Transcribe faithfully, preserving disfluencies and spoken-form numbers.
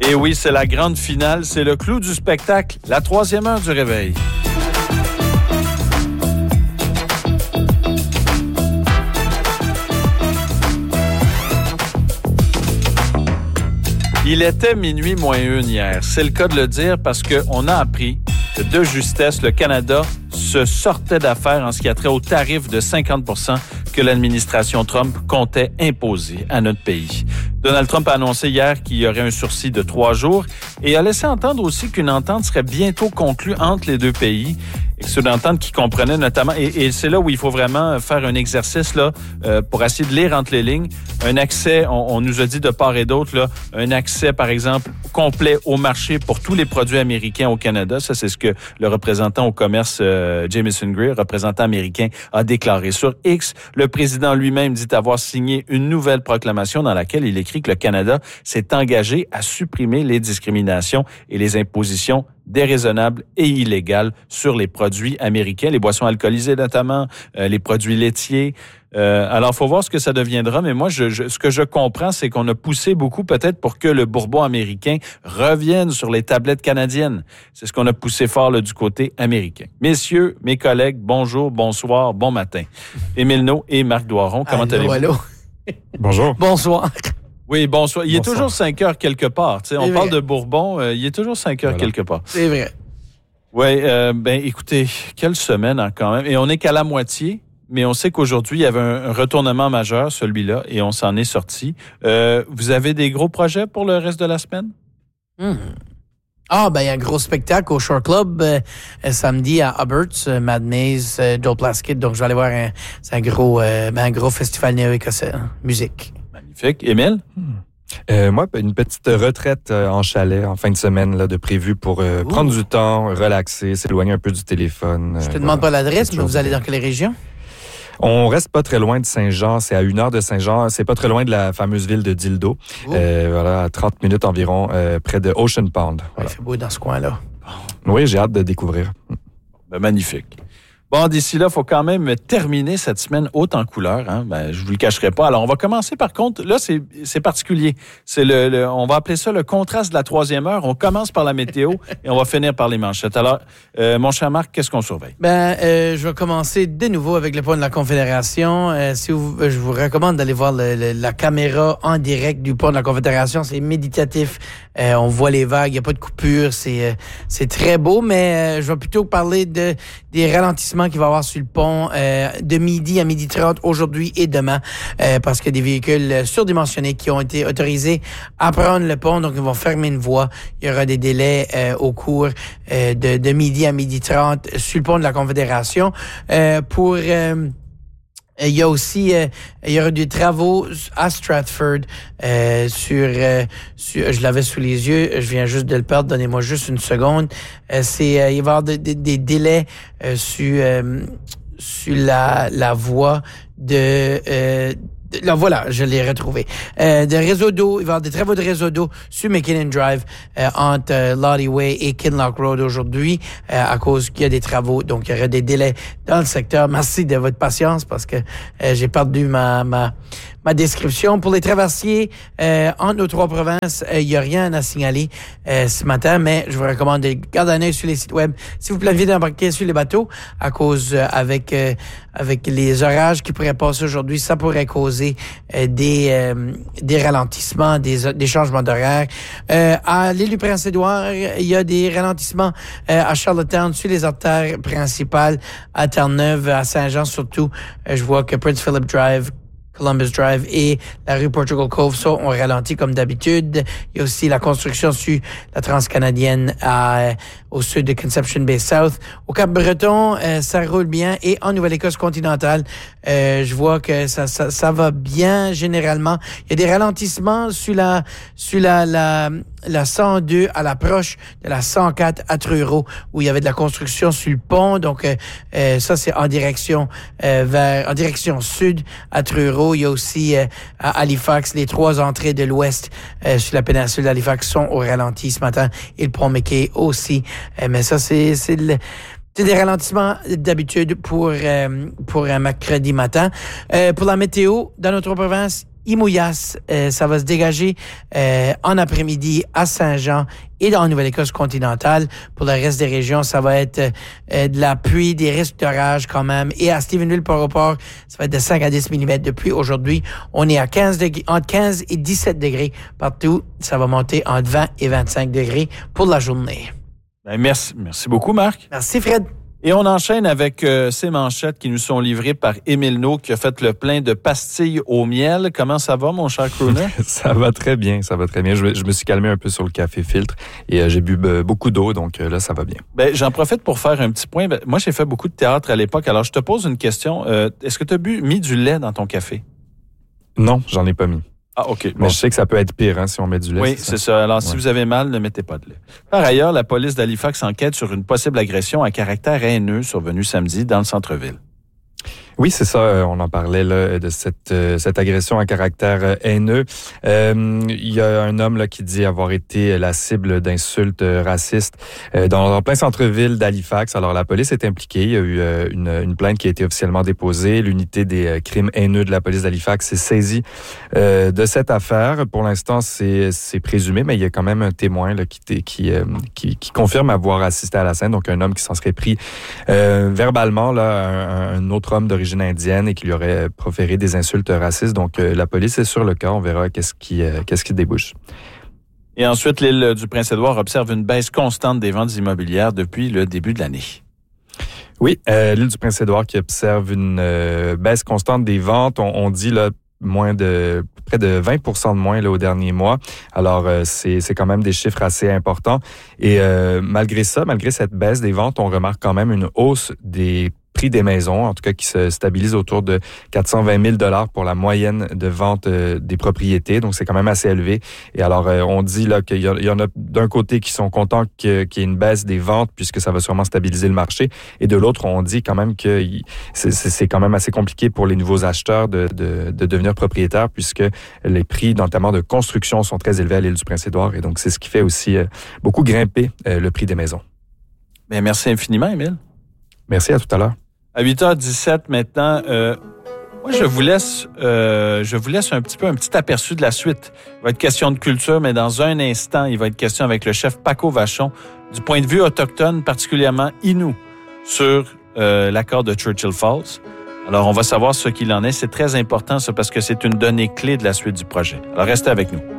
Et oui, c'est la grande finale, c'est le clou du spectacle, la troisième heure du réveil. Il était minuit moins une hier. C'est le cas de le dire parce qu'on a appris que de justesse, le Canada se sortait d'affaires en ce qui a trait au tarif de cinquante pour cent que l'administration Trump comptait imposer à notre pays. Donald Trump a annoncé hier qu'il y aurait un sursis de trois jours et a laissé entendre aussi qu'une entente serait bientôt conclue entre les deux pays. Et que c'est une entente qui comprenait notamment, et, et c'est là où il faut vraiment faire un exercice là euh, pour essayer de lire entre les lignes, un accès, on, on nous a dit de part et d'autre, là, un accès par exemple complet au marché pour tous les produits américains au Canada. Ça, c'est ce que le représentant au commerce euh, Jamieson Greer, représentant américain, a déclaré. Sur X, le président lui-même dit avoir signé une nouvelle proclamation dans laquelle il écrit que le Canada s'est engagé à supprimer les discriminations et les impositions déraisonnables et illégales sur les produits américains, les boissons alcoolisées notamment, euh, les produits laitiers. Euh, alors, il faut voir ce que ça deviendra, mais moi, je, je, ce que je comprends, c'est qu'on a poussé beaucoup peut-être pour que le bourbon américain revienne sur les tablettes canadiennes. C'est ce qu'on a poussé fort là, du côté américain. Messieurs, mes collègues, bonjour, bonsoir, bon matin. Émile Naud et Marc Doiron, comment allô, allez-vous? Allô. Bonjour. Bonsoir. Oui, bonsoir. Il bonsoir. est toujours cinq heures quelque part. Tu sais, on C'est parle vrai. de Bourbon, euh, il est toujours cinq heures Voilà. quelque part. C'est vrai. Oui, euh, ben écoutez, quelle semaine hein, quand même. Et on n'est qu'à la moitié, mais on sait qu'aujourd'hui, il y avait un, un retournement majeur, celui-là, et on s'en est sorti. Euh, vous avez des gros projets pour le reste de la semaine? Hmm. Ah, ben, il y a un gros spectacle au Shore Club euh, samedi à Hubbard's, euh, Mad Maze, euh, Joel Plaskett. Donc, je vais aller voir un, c'est un gros, euh, ben, un gros festival néo-écossais, hein, musique. Magnifique. Émile? Euh, moi, une petite retraite euh, en chalet en fin de semaine là, de prévu pour euh, prendre du temps, relaxer, s'éloigner un peu du téléphone. Je te euh, demande voilà. pas l'adresse, mais Toujours vous allez bien. dans quelle région? On reste pas très loin de Saint-Jean, c'est à une heure de Saint-Jean, c'est pas très loin de la fameuse ville de Dildo. Euh, voilà, à trente minutes environ, euh, près de Ocean Pond. Voilà. Il fait beau dans ce coin-là. Oui, j'ai hâte de découvrir. Ben, magnifique. Bon, d'ici là, il faut quand même terminer cette semaine haute en couleur. Hein? Ben, je vous le cacherai pas. Alors, on va commencer par contre. Là, c'est, c'est particulier. C'est le, le, on va appeler ça le contraste de la troisième heure. On commence par la météo et on va finir par les manchettes. Alors, euh, mon cher Marc, qu'est-ce qu'on surveille? Ben, euh, je vais commencer de nouveau avec le pont de la Confédération. Euh, si vous, je vous recommande d'aller voir le, le, la caméra en direct du pont de la Confédération. C'est méditatif. Euh, on voit les vagues. Il n'y a pas de coupure. C'est, euh, c'est très beau, mais euh, je vais plutôt parler de, des ralentissements qu'il va y avoir sur le pont euh, de midi à midi trente aujourd'hui et demain euh, parce qu'il y a des véhicules surdimensionnés qui ont été autorisés à prendre le pont. Donc, ils vont fermer une voie. Il y aura des délais euh, au cours euh, de, de midi à midi trente sur le pont de la Confédération. Euh, pour... Euh, Il y a aussi, euh, il y aura des travaux à Stratford euh, sur, euh, sur, je l'avais sous les yeux, je viens juste de le perdre, donnez-moi juste une seconde. Euh, c'est, euh, il va y avoir des, des, des délais euh, sur, euh, sur la, la voie de, euh, Là, voilà, je l'ai retrouvé. Euh, de réseau d'eau, il va y avoir des travaux de réseau d'eau sur McKinnon Drive euh, entre euh, Lottie Way et Kinloch Road aujourd'hui euh, à cause qu'il y a des travaux. Donc, il y aura des délais dans le secteur. Merci de votre patience parce que euh, j'ai perdu ma, ma, ma description. Pour les traversiers, euh, entre nos trois provinces, euh, il n'y a rien à signaler euh, ce matin, mais je vous recommande de garder un œil sur les sites web si vous planifiez d'embarquer sur les bateaux à cause euh, avec euh, avec les orages qui pourraient passer aujourd'hui, ça pourrait causer euh, des euh, des ralentissements, des des changements d'horaire. Euh, à l'île du Prince-Édouard, il y a des ralentissements euh, à Charlottetown sur les artères principales, à Terre-Neuve, à Saint-Jean surtout. Euh, je vois que Prince Philip Drive, Columbus Drive et la rue Portugal Cove, ça, on ralentit comme d'habitude. Il y a aussi la construction sur la transcanadienne à, au sud de Conception Bay South. Au Cap-Breton, euh, ça roule bien. Et en Nouvelle-Écosse continentale, euh, je vois que ça, ça, ça va bien généralement. Il y a des ralentissements sur la, sur la, la, la cent deux à l'approche de la cent quatre à Truro, où il y avait de la construction sur le pont. Donc, euh, euh, ça, c'est en direction, euh, vers, en direction sud à Truro. Il y a aussi euh, à Halifax, les trois entrées de l'ouest euh, sur la péninsule d'Halifax sont au ralenti ce matin et le pont McKay aussi. Euh, mais ça, c'est, c'est, le, c'est des ralentissements d'habitude pour, euh, pour un mercredi matin. Euh, pour la météo, dans notre province, Imouillas, euh, ça va se dégager euh, en après-midi à Saint-Jean et dans la Nouvelle-Écosse continentale. Pour le reste des régions, ça va être euh, de la pluie, des risques d'orage quand même. Et à Stephenville, Port-au-Port, ça va être de cinq à dix millimètres de pluie. Aujourd'hui, on est à quinze degrés, entre quinze et dix-sept degrés partout. Ça va monter entre vingt et vingt-cinq degrés pour la journée. Ben merci, merci beaucoup, Marc. Merci, Fred. Et on enchaîne avec euh, ces manchettes qui nous sont livrées par Émile No, qui a fait le plein de pastilles au miel. Comment ça va, mon cher Crooner? Ça va très bien, ça va très bien. Je, je me suis calmé un peu sur le café filtre et euh, j'ai bu euh, beaucoup d'eau, donc euh, là, ça va bien. Ben, j'en profite pour faire un petit point. Ben, moi, j'ai fait beaucoup de théâtre à l'époque. Alors, je te pose une question. Euh, est-ce que tu as bu, mis du lait dans ton café? Non, j'en ai pas mis. Ah, OK. Mais bon. Je sais que ça peut être pire hein, si on met du lait. Oui, c'est ça. c'est ça. Alors, ouais. Si vous avez mal, ne mettez pas de lait. Par ailleurs, la police d'Halifax enquête sur une possible agression à caractère haineux survenue samedi dans le centre-ville. Oui, c'est ça. On en parlait là, de cette, euh, cette agression à caractère haineux. Euh, il y a un homme là, qui dit avoir été la cible d'insultes racistes euh, dans, dans plein centre-ville d'Halifax. Alors, la police est impliquée. Il y a eu euh, une, une plainte qui a été officiellement déposée. L'unité des euh, crimes haineux de la police d'Halifax s'est saisie euh, de cette affaire. Pour l'instant, c'est, c'est présumé, mais il y a quand même un témoin là, qui, qui, euh, qui, qui confirme avoir assisté à la scène. Donc, un homme qui s'en serait pris euh, verbalement là, un, un autre homme d'origine indienne et qui lui aurait proféré des insultes racistes. Donc, euh, la police est sur le cas. On verra qu'est-ce qui, euh, qu'est-ce qui débouche. Et ensuite, l'île du Prince-Édouard observe une baisse constante des ventes immobilières depuis le début de l'année. Oui, euh, l'île du Prince-Édouard qui observe une euh, baisse constante des ventes. On, on dit là moins de près de vingt pour cent de moins là, au dernier mois. Alors, euh, c'est, c'est quand même des chiffres assez importants. Et euh, malgré ça, malgré cette baisse des ventes, on remarque quand même une hausse des prix des maisons, en tout cas qui se stabilise autour de quatre cent vingt mille dollars pour la moyenne de vente euh, des propriétés. Donc, c'est quand même assez élevé. Et alors, euh, on dit là qu'il y, a, il y en a d'un côté qui sont contents que, qu'il y ait une baisse des ventes puisque ça va sûrement stabiliser le marché. Et de l'autre, on dit quand même que c'est, c'est quand même assez compliqué pour les nouveaux acheteurs de, de, de devenir propriétaires puisque les prix, notamment de construction, sont très élevés à l'île du Prince-Édouard. Et donc, c'est ce qui fait aussi euh, beaucoup grimper euh, le prix des maisons. Bien, merci infiniment, Émile. Merci, à tout à l'heure. À huit heures dix-sept maintenant, euh, moi je vous laisse euh, je vous laisse un petit peu un petit aperçu de la suite. Il va être question de culture, mais dans un instant, il va être question avec le chef Paco Vachon du point de vue autochtone, particulièrement Innu, sur euh, l'accord de Churchill Falls. Alors on va savoir ce qu'il en est. C'est très important ça parce que c'est une donnée clé de la suite du projet. Alors restez avec nous.